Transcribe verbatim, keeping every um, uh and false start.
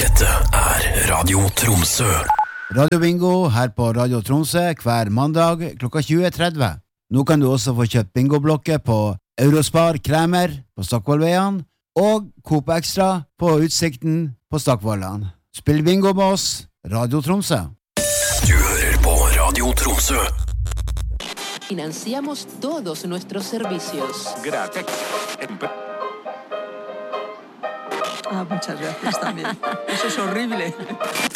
Dette er Radio Tromsø. Radio Bingo her på Radio Tromsø hver mandag klokka tjue tretti. Nå kan du også få kjøpt bingoblokker på Eurospar Kremer på Stokkvollveien og Coop Extra på Utsikten på Stokkvollan. Spill bingo med oss, Radio Tromsø. Du hører på Radio Tromsø. Financiamos todos nuestros servicios. Gracias. Ah, muchas gracias también. Eso es horrible.